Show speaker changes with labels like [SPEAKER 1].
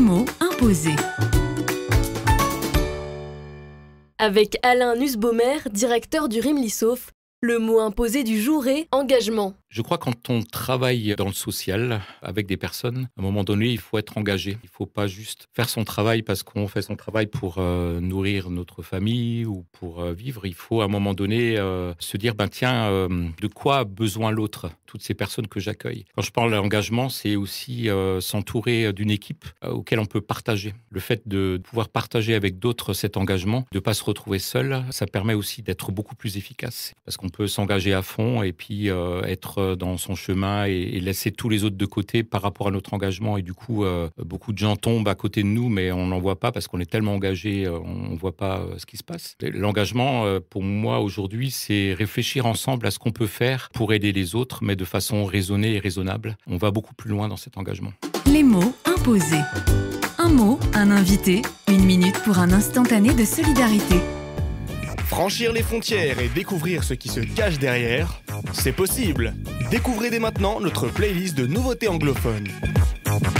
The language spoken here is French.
[SPEAKER 1] mots imposés.
[SPEAKER 2] Avec Alain Nussbaumer, directeur du RIM Lissof, le mot imposé du jour est engagement.
[SPEAKER 3] Je crois que quand on travaille dans le social avec des personnes, à un moment donné, il faut être engagé. Il ne faut pas juste faire son travail parce qu'on fait son travail pour nourrir notre famille ou pour vivre. Il faut à un moment donné se dire, de quoi a besoin l'autre, toutes ces personnes que j'accueille. Quand je parle d'engagement, c'est aussi s'entourer d'une équipe auquel on peut partager. Le fait de pouvoir partager avec d'autres cet engagement, de ne pas se retrouver seul, ça permet aussi d'être beaucoup plus efficace. Parce qu'on peut s'engager à fond et puis être dans son chemin et laisser tous les autres de côté par rapport à notre engagement. Et du coup, beaucoup de gens tombent à côté de nous, mais on n'en voit pas parce qu'on est tellement engagé, on ne voit pas ce qui se passe. L'engagement, pour moi, aujourd'hui, c'est réfléchir ensemble à ce qu'on peut faire pour aider les autres, mais de façon raisonnée et raisonnable. On va beaucoup plus loin dans cet engagement.
[SPEAKER 1] Les mots imposés. Un mot, un invité, 1 minute pour un instantané de solidarité.
[SPEAKER 4] Franchir les frontières et découvrir ce qui se cache derrière, c'est possible. Découvrez dès maintenant notre playlist de nouveautés anglophones.